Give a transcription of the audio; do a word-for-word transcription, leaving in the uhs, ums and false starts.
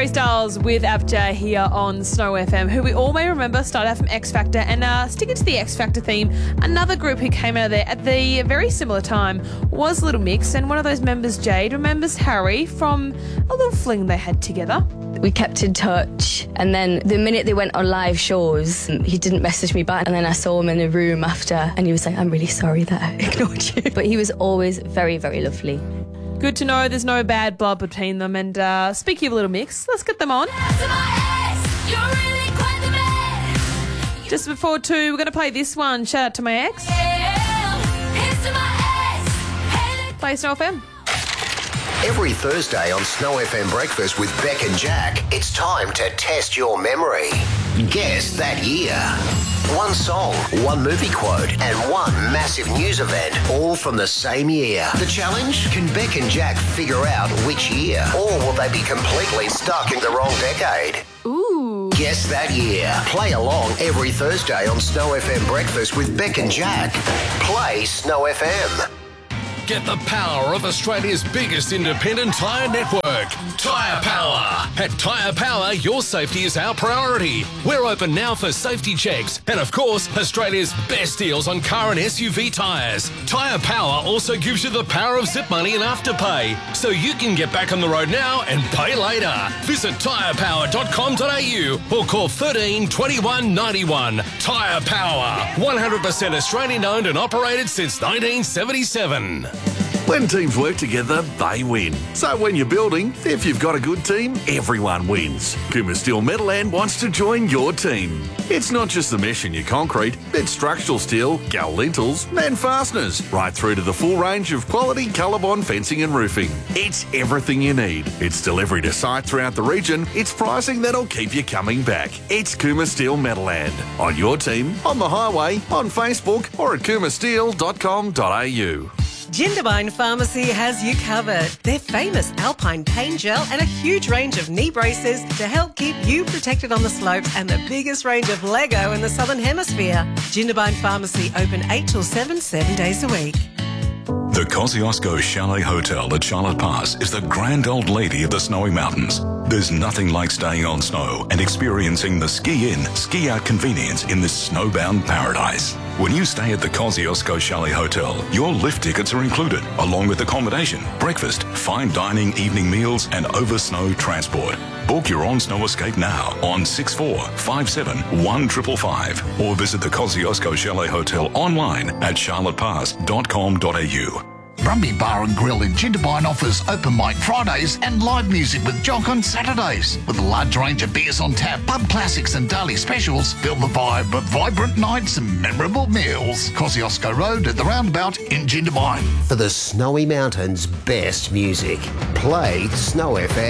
Harry Styles with Abjah here on Snow F M, who we all may remember started out from X Factor, and uh, sticking to the X Factor theme, another group who came out of there at the very similar time was Little Mix, and one of those members, Jade, remembers Harry from a little fling they had together. We kept in touch, and then the minute they went on live shows, he didn't message me back, and then I saw him in the room after, and he was like, I'm really sorry that I ignored you. But he was always very, very lovely. Good to know there's no bad blood between them. And uh, speaking of Little Mix, let's get them on. Just before two, we're going to play this one. Shout out to my ex. Play Snow F M. Every Thursday on Snow F M Breakfast with Beck and Jack, it's time to test your memory. Guess that year. One song, one movie quote, and one massive news event, all from the same year. The challenge? Can Beck and Jack figure out which year? Or will they be completely stuck in the wrong decade? Ooh. Guess that year. Play along every Thursday on Snow F M Breakfast with Beck and Jack. Play Snow F M. Get the power of Australia's biggest independent tyre network, Tyre Power. At Tyre Power, your safety is our priority. We're open now for safety checks and, of course, Australia's best deals on car and S U V tyres. Tyre Power also gives you the power of zip money and afterpay, so you can get back on the road now and pay later. Visit tyre power dot com dot a u or call thirteen twenty-one ninety-one. Tyre Power, one hundred percent Australian owned and operated since nineteen seventy-seven. When teams work together, they win. So when you're building, if you've got a good team, everyone wins. Cooma Steel Meadowland wants to join your team. It's not just the mesh in your concrete, it's structural steel, gal lintels and fasteners, right through to the full range of quality Colorbond fencing and roofing. It's everything you need. It's delivery to site throughout the region. It's pricing that'll keep you coming back. It's Cooma Steel Meadowland. On your team, on the highway, on Facebook or at cooma steel dot com dot a u. Jindabyne Pharmacy has you covered. Their famous Alpine Pain Gel and a huge range of knee braces to help keep you protected on the slopes, and the biggest range of Lego in the Southern Hemisphere. Jindabyne Pharmacy open eight till seven, seven days a week. The Kosciuszko Chalet Hotel at Charlotte Pass is the grand old lady of the snowy mountains. There's nothing like staying on snow and experiencing the ski-in, ski-out convenience in this snowbound paradise. When you stay at the Kosciuszko Chalet Hotel, your lift tickets are included, along with accommodation, breakfast, fine dining, evening meals, and over-snow transport. Book your on-snow escape now on six four five seven one five five five or visit the Kosciuszko Chalet Hotel online at charlotte pass dot com dot a u. Brumby Bar and Grill in Jindabyne offers open mic Fridays and live music with Jock on Saturdays. With a large range of beers on tap, pub classics and daily specials, feel the vibe of vibrant nights and memorable meals. Kosciuszko Road at the roundabout in Jindabyne. For the Snowy Mountains' best music, play Snow F M.